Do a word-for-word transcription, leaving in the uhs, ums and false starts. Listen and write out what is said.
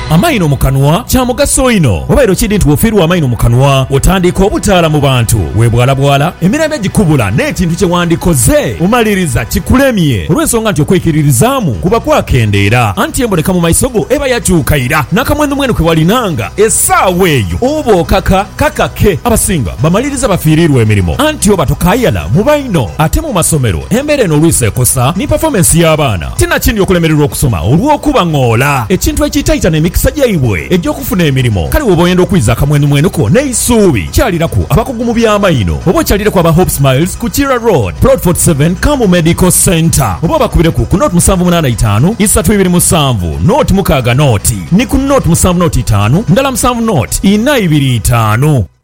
Amaino mu kanwa kya mugaso ino. Obairo kidi nti ofiirwa amaino mu kanwa otandika obutaala mu bantu webwalabwala emirembe gikubula n'ekintu kye wandikoze omaliriza kikulemye olw'ensonga nti okwekiririzaamu kuba kwakendeera anti emboleka mu maiso go eba yakyukaira n'akamwenumwenu ke walinanga essaawa eyo oba okaka kakake. Abasinga bamaliriza bafiirirwa emirimu anti oba tokayala mu baino. Ate mu masomero embeera eno olwisa ekosa ni performance y'abaana tinakindi okulemererwa okusoma olw'okuba ng'ola ekintu ekiyitayita n'emikisa gyaibwe egy'okufuna emirimu. Kale woba oyenda okwiza akamwenumwenu ko n'eisuubi kyaliraku abakugu mu by'amaino oba okyaliraku aba Hope Smiles ku Kira Road Plot forty-seven Kambu Medical Center oba bakubireku ku note musanvu munaana itaano isatu ibiri musanvu note mukaaga note ni ku note musanvu note itaano ndala musanvu note ina ibiri itaano.